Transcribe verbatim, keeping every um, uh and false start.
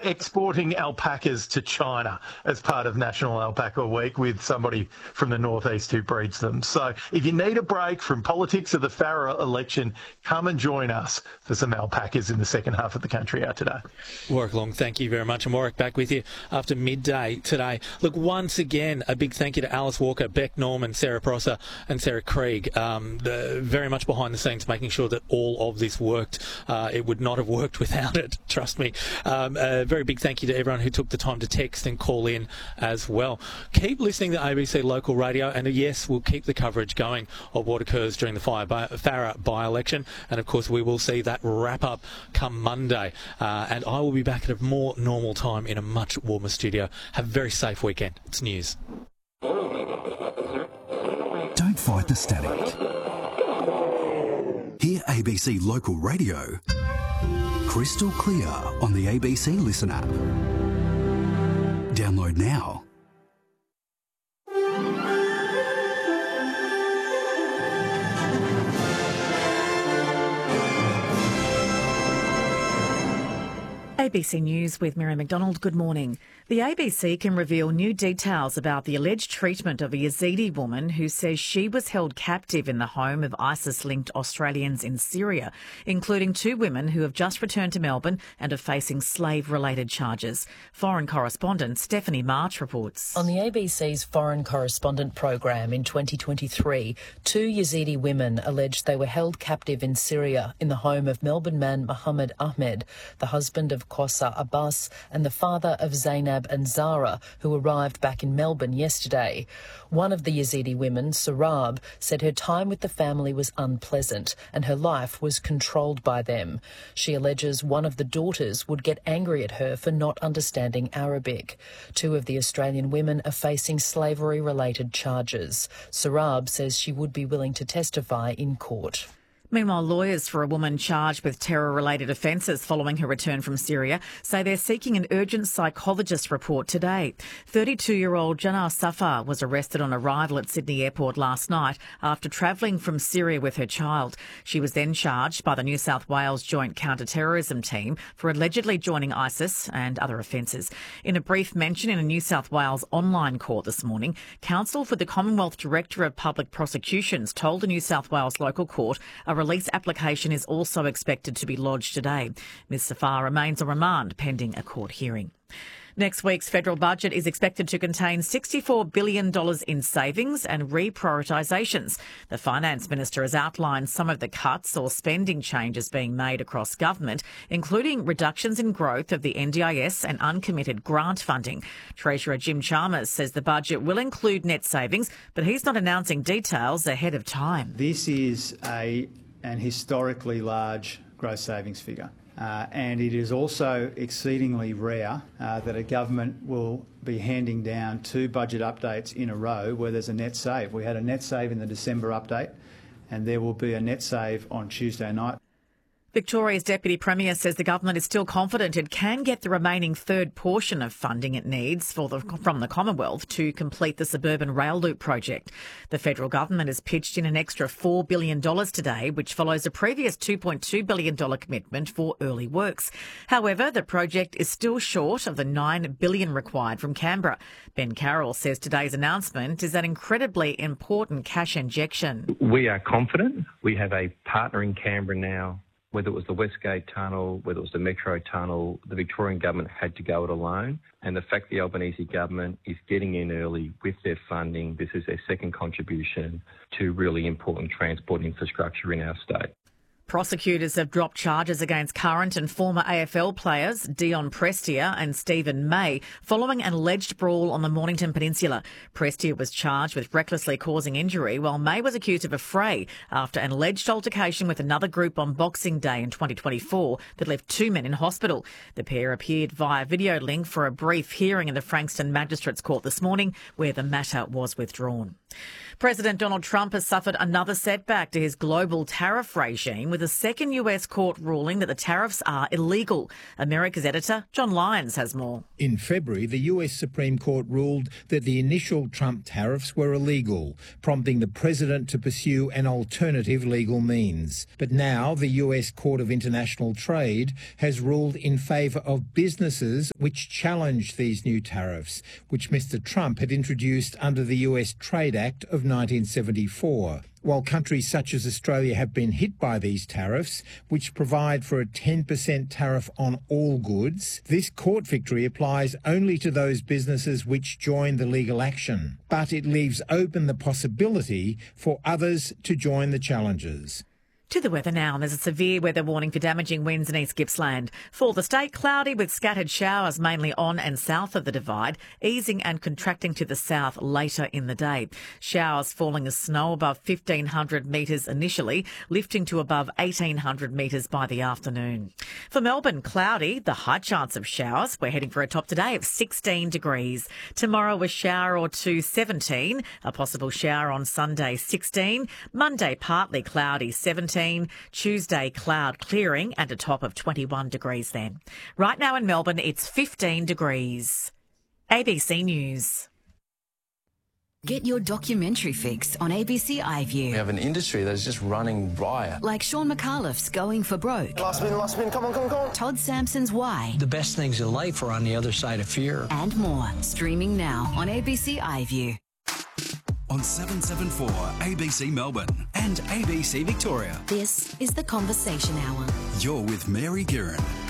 exporting alpacas to China as part of National Alpaca Week with somebody from the northeast who breeds them. So if you need a break from politics of the Farah election, come and join us for some alpacas in the second half of the country out today. Warwick Long, thank you very much. And Warwick, back with you after midday today. Look, once again, a big thank you to Alice Walker, Beck Norman, Sarah Prosser and Sarah Krieg, um, the, very much behind the scenes making sure that all of this worked. Uh, it would not have worked without it, trust me. Um, a very big thank you to everyone who took the time to text and call in as well. Keep listening to A B C Local Radio, and uh, yes, we'll keep the coverage going of what occurs during the Farah by-election, and of course we will see that wrap up come Monday, uh, and I will be back at a more normal time in a much warmer studio. Have a very safe weekend. It's news. Don't fight the static. Hear A B C Local Radio crystal clear on the A B C Listen app. Download now. A B C News with Mary McDonald. Good morning. The A B C can reveal new details about the alleged treatment of a Yazidi woman who says she was held captive in the home of ISIS-linked Australians in Syria, including two women who have just returned to Melbourne and are facing slave-related charges. Foreign correspondent Stephanie March reports. On the A B C's Foreign Correspondent program in twenty twenty-three, two Yazidi women alleged they were held captive in Syria in the home of Melbourne man Mohammed Ahmed, the husband of Qasser Abbas and the father of Zainab and Zara, who arrived back in Melbourne yesterday. One of the Yazidi women, Sarab, said her time with the family was unpleasant and her life was controlled by them. She alleges one of the daughters would get angry at her for not understanding Arabic. Two of the Australian women are facing slavery-related charges. Sarab says she would be willing to testify in court. Meanwhile, lawyers for a woman charged with terror-related offences following her return from Syria say they're seeking an urgent psychologist report today. thirty-two-year-old Janar Safar was arrested on arrival at Sydney Airport last night after travelling from Syria with her child. She was then charged by the New South Wales Joint Counter-Terrorism Team for allegedly joining ISIS and other offences. In a brief mention in a New South Wales online court this morning, counsel for the Commonwealth Director of Public Prosecutions told a New South Wales local court a release application is also expected to be lodged today. Miz Safar remains on remand pending a court hearing. Next week's federal budget is expected to contain sixty-four billion dollars in savings and reprioritisations. The Finance Minister has outlined some of the cuts or spending changes being made across government, including reductions in growth of the N D I S and uncommitted grant funding. Treasurer Jim Chalmers says the budget will include net savings, but he's not announcing details ahead of time. This is a an historically large gross savings figure. Uh, and it is also exceedingly rare uh, that a government will be handing down two budget updates in a row where there's a net save. We had a net save in the December update, and there will be a net save on Tuesday night. Victoria's Deputy Premier says the government is still confident it can get the remaining third portion of funding it needs for the, from the Commonwealth to complete the suburban rail loop project. The federal government has pitched in an extra four billion dollars today, which follows a previous two point two billion dollars commitment for early works. However, the project is still short of the nine billion dollars required from Canberra. Ben Carroll says today's announcement is an incredibly important cash injection. We are confident. We have a partner in Canberra now. Whether it was the Westgate Tunnel, whether it was the Metro Tunnel, the Victorian government had to go it alone. And the fact the Albanese government is getting in early with their funding, this is their second contribution to really important transport infrastructure in our state. Prosecutors have dropped charges against current and former A F L players Dion Prestia and Stephen May following an alleged brawl on the Mornington Peninsula. Prestia was charged with recklessly causing injury, while May was accused of a fray after an alleged altercation with another group on Boxing Day in twenty twenty-four that left two men in hospital. The pair appeared via video link for a brief hearing in the Frankston Magistrates Court this morning, where the matter was withdrawn. President Donald Trump has suffered another setback to his global tariff regime with a second U S court ruling that the tariffs are illegal. America's editor, John Lyons, has more. In February, the U S Supreme Court ruled that the initial Trump tariffs were illegal, prompting the president to pursue an alternative legal means. But now the U S Court of International Trade has ruled in favour of businesses which challenge these new tariffs, which Mister Trump had introduced under the U S Trade Act of nineteen seventy-four. While countries such as Australia have been hit by these tariffs, which provide for a ten percent tariff on all goods, this court victory applies only to those businesses which join the legal action. But it leaves open the possibility for others to join the challenges. To the weather now. There's a severe weather warning for damaging winds in East Gippsland. For the state, cloudy with scattered showers mainly on and south of the Divide, easing and contracting to the south later in the day. Showers falling as snow above fifteen hundred metres initially, lifting to above eighteen hundred metres by the afternoon. For Melbourne, cloudy, the high chance of showers. We're heading for a top today of sixteen degrees. Tomorrow a shower or two, seventeen. A possible shower on Sunday, sixteen. Monday, partly cloudy, seventeen. Tuesday, cloud clearing and a top of twenty-one degrees then. Right now in Melbourne, it's fifteen degrees. A B C News. Get your documentary fix on A B C iView. We have an industry that is just running riot. Like Sean McAuliffe's Going for Broke. Last spin, last spin, come on, come on, come on. Todd Sampson's Why. The best things in life are on the other side of fear. And more. Streaming now on A B C iView. On seven seventy-four A B C Melbourne and A B C Victoria. This is The Conversation Hour. You're with Mary Guerin.